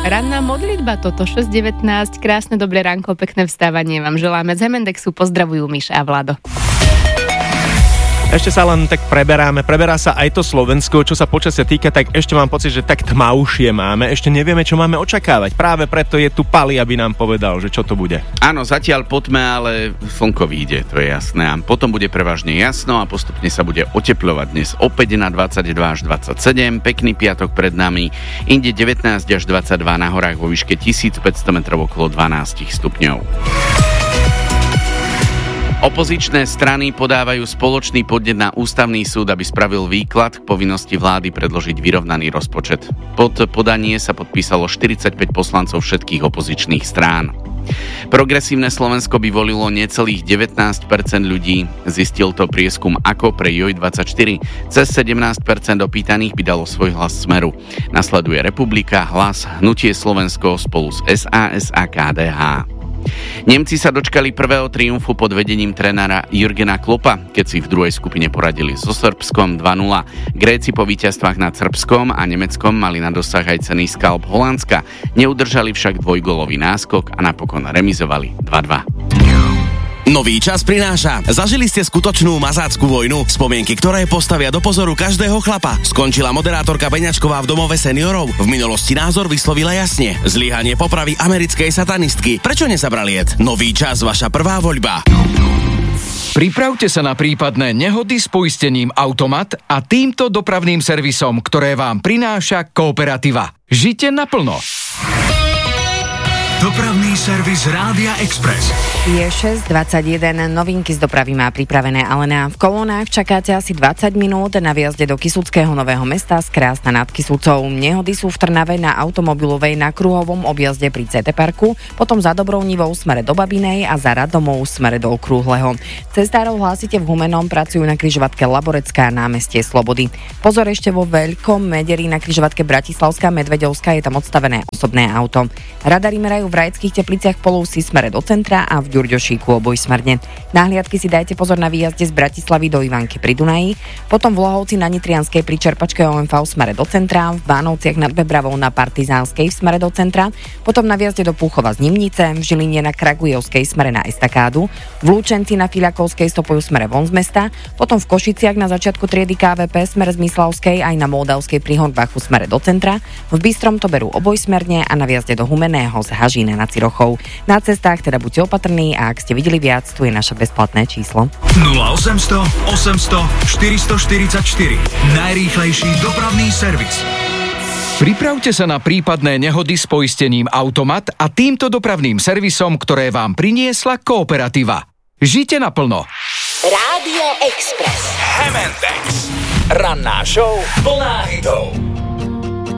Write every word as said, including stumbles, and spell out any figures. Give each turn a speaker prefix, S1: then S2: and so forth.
S1: Ranná modlitba, toto šesť devätnásť, krásne dobré ránko, pekné vstávanie vám želáme z Hemendexu, pozdravujú Miša a Vlado.
S2: Ešte sa len tak preberáme, preberá sa aj to Slovensko, čo sa počasia týka, tak ešte mám pocit, že tak tmavšie máme, ešte nevieme, čo máme očakávať. Práve preto je tu Pali, aby nám povedal, že čo to bude.
S3: Áno, zatiaľ po tme, ale slnko vyjde, to je jasné. A potom bude prevažne jasno a postupne sa bude otepľovať dnes opäť na dvadsaťdva až dvadsaťsedem, pekný piatok pred nami, inde devätnásť až dvadsaťdva, na horách vo výške tisícpäťsto metrov okolo dvanásť stupňov. Opozičné strany podávajú spoločný podnet na ústavný súd, aby spravil výklad k povinnosti vlády predložiť vyrovnaný rozpočet. Pod podanie sa podpísalo štyridsaťpäť poslancov všetkých opozičných strán. Progresívne Slovensko by volilo necelých devätnásť percent ľudí, zistil to prieskum Ako pre Joj dvadsaťštyri. Cez sedemnásť percent opýtaných by dalo svoj hlas Smeru. Nasleduje Republika, Hlas, Hnutie Slovensko spolu s es a es a ká dé há. Nemci sa dočkali prvého triumfu pod vedením trénera Jurgena Kloppa, keď si v druhej skupine poradili so Srbskom dva nula. Gréci po víťazstvách nad Srbskom a Nemeckom mali na dosah aj cenný skalp Holandska, neudržali však dvojgólový náskok a napokon remizovali dva dva.
S4: Nový čas prináša. Zažili ste skutočnú mazácku vojnu, spomienky ktoré postavia do pozoru každého chlapa. Skončila moderátorka Beňačková v domove seniorov. V minulosti názor vyslovila jasne. Zlyhanie popravy americkej satanistky. Prečo nezabrali jed? Nový čas, vaša prvá voľba.
S5: Pripravte sa na prípadné nehody s poistením Automat a týmto dopravným servisom, ktoré vám prináša Kooperativa. Žite naplno.
S6: Dopravný servis Rádia Express.
S7: Je šesť dvadsaťjeden, novinky z dopravy má pripravené Alena. V kolónach čakáte asi dvadsať minút na výjazde do Kysuckého Nového Mesta z Krásna nad Kysucou. Nehody sú v Trnave na automobilovej na kruhovom objazde pri cé té parku, potom za Dobrounivou smere do Babinej a za Radomou smere do Okrúhleho. Cestárov hlásite v Humennom, pracujú na križovatke Laborecká, námestie Slobody. Pozor ešte vo Veľkom Mederi na križovatke Bratislavská Medveďovská, je tam odstavené osobné auto. Radary merajú v Rajeckých Tepliciach Polovsi smere do centra a v Ďurďošíku obojsmerne. Na hliadky si dajte pozor na výjazde z Bratislavy do Ivanky pri Dunaji, potom v Lohovci na Nitrianskej pri Čerpačke ó em vé v smere do centra, v Bánovciach nad Bebravou na Partizánskej v smere do centra, potom na výjazde do Púchova z Nimnice, v Žiline na Kragujovskej smere na Estakádu, v Lučenci na Filiakovskej stopujú smere von z mesta, potom v Košiciach na začiatku triedy ká vé pé smere z Myslavskej aj na Moldavskej pri Hornbachu smere do centra, v Bystrom to berú obojsmerne a na výjazde do Humenného z Hažína nad Cirochou. Na cestách teda buďte opatrní a ak ste videli viac, tu je naše bezplatné číslo.
S6: nula osemsto osemsto štyristoštyridsaťštyri. Najrýchlejší dopravný servis.
S5: Pripravte sa na prípadné nehody s poistením Automat a týmto dopravným servisom, ktoré vám priniesla Kooperativa. Žite naplno.
S8: Rádio Express. Hemendex. Ranná show plná hitov.